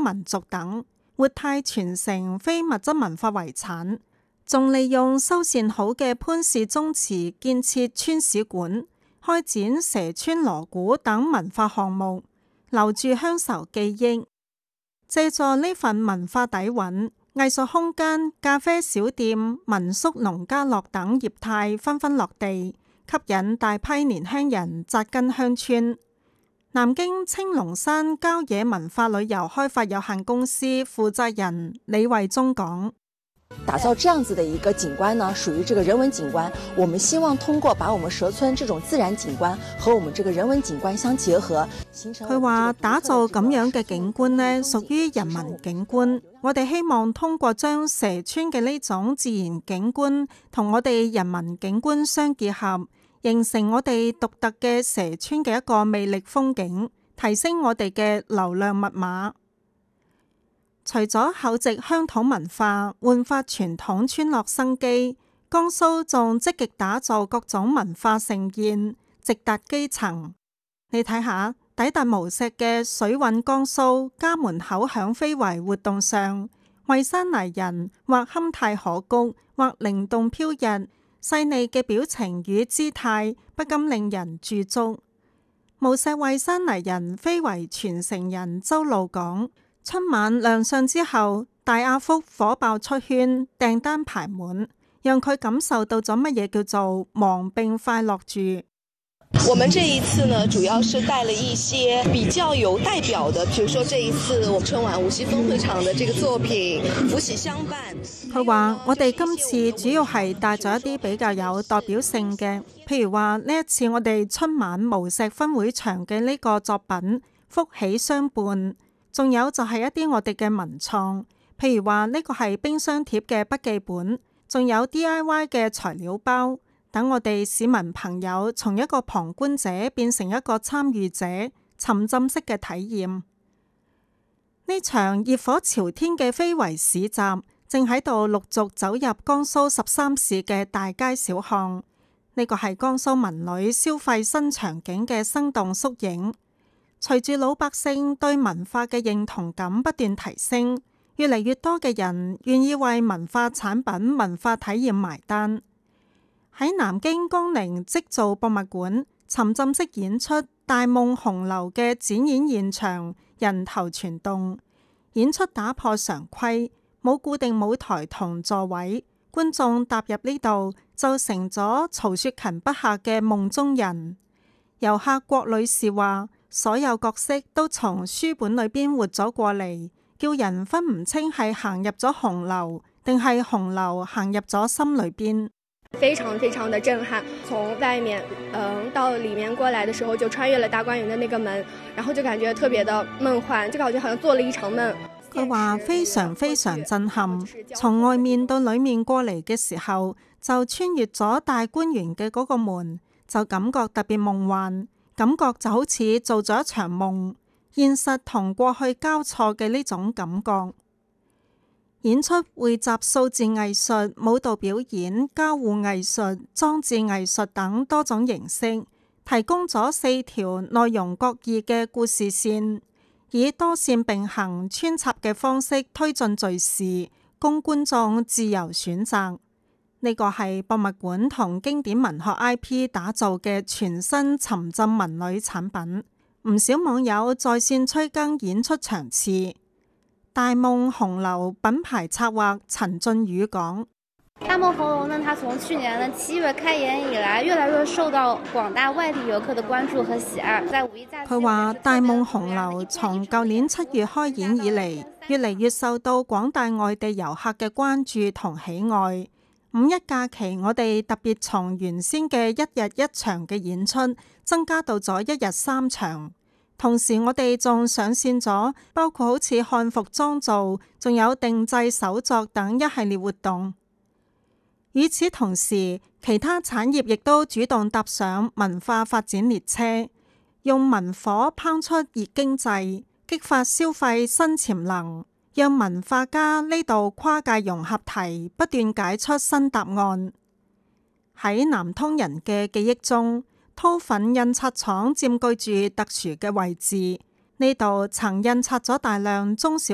民族等，活態傳承非物質文化遺產，仲利用修繕好嘅潘氏宗祠建設村史館，開展蛇村鑼鼓等文化項目，留住鄉愁記憶。借助呢份文化底蘊，藝術空間、咖啡小店、民宿、農家樂等業態紛紛落地，吸引大批年輕人扎根鄉村。南京青龍山郊野文化旅遊開發有限公司負責人李惠忠講： 打造這樣子的一個景觀呢，屬於這個人文景觀。我們希望通過把我們蛇村這種自然景觀和我們這個人文景觀相結合，形成。佢話打造咁樣嘅景觀呢，屬於人文景觀。我哋希望通過將蛇村嘅呢種自然景觀同我哋人文景觀相結合，形成我哋獨特嘅蛇村嘅一個魅力風景，提升我哋嘅流量密碼。除咗厚植鄉土文化，煥發傳統村落生機，江蘇仲積極打造各種文化盛宴，直達基層。你睇下，抵達無錫嘅水韻江蘇家門口響非遺活動上，惠山泥人或堪太可谷，或靈動飄逸，細膩嘅表情與姿態，不禁令人駐足。無錫惠山泥人非遺傳承人周路講：春晚亮相之後，大亞福火爆出圈，訂單排滿，讓佢感受到咗乜嘢叫做忙並快樂住。 我們這一次呢，主要是帶了一些比較有代表的，譬如說這一次我們春晚無錫分會場的這個作品《福喜相伴》。 佢話：我哋今次主要係帶咗一啲比較有代表性嘅，譬如話呢一次我哋春晚無錫分會場嘅呢個作品《福喜相伴》，仲有就係一啲我哋嘅文創，譬如話呢個係冰箱貼嘅筆記本，仲有 DIY 嘅材料包。等我哋市民朋友從一個旁觀者變成一個參與者，沉浸式嘅體驗。呢場熱火朝天嘅非遺市集正喺度陸續走入江蘇13市嘅大街小巷。呢個係江蘇民女消費新場景嘅生動縮影。隨住老百姓對文化嘅認同感不斷提升，越嚟越多嘅人願意為文化產品、文化體驗埋單。喺南京江寧織造博物館，沉浸式演出《大夢紅樓》嘅展演現場人頭攒動，演出打破常規，冇固定舞台同座位，觀眾踏入呢度就成咗曹雪芹筆下嘅夢中人。遊客郭女士話：所有角色都從書本裏邊活咗過嚟，叫人分唔清係行入咗紅樓，定係紅樓行入咗心裏邊。 非常非常的震撼，從外面到裡面過來的時候，就穿越了大觀園的那個門，然後就感覺特別的夢幻，就感覺好像做了一場夢。 佢話非常非常震撼，從外面到裡面過嚟嘅時候，就穿越咗大觀園嘅嗰個門，就感覺特別夢幻，感覺就好似做咗一場夢，現實同過去交錯嘅呢種感覺。演出匯集數字藝術、舞蹈表演、交互藝術、裝置藝術等多種形式，提供咗4條內容各異嘅故事線，以多線並行穿插嘅方式推進敘事，供觀眾自由選擇。呢個係博物館同經典文學 IP 打造嘅全新沉浸文旅產品。唔少網友在線催更演出場次。大夢紅樓品牌策劃陳俊宇講： 大夢紅樓呢，它從去年的7月開園以來，越來越受到廣大外地遊客的關注和喜愛。在五一假期， 佢話大夢紅樓從舊年7月開演以嚟，越嚟越受到廣大外地遊客嘅關注同喜愛。五一假期，我哋特別從原先嘅1日1場嘅演出，增加到咗1日3場。同時，我哋仲上線咗包括好似漢服裝造，仲有定製手作等一系列活動。與此同時，其他產業亦都主動搭上文化發展列車，用文火烹出熱經濟，激發消費新潛能，讓文化家呢度跨界融合題不斷解出新答案。喺南通人嘅記憶中，韜粉印刷廠佔據住特殊嘅位置，呢度曾印刷咗大量中小